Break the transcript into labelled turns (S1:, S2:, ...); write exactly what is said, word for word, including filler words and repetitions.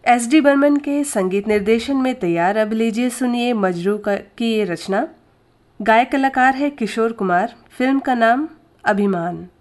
S1: S D Burman के संगीत निर्देशन में तैयार। अब लीजिए सुनिए मजरू की ये रचना। गायक कलाकार है किशोर कुमार। फिल्म का नाम अभिमान।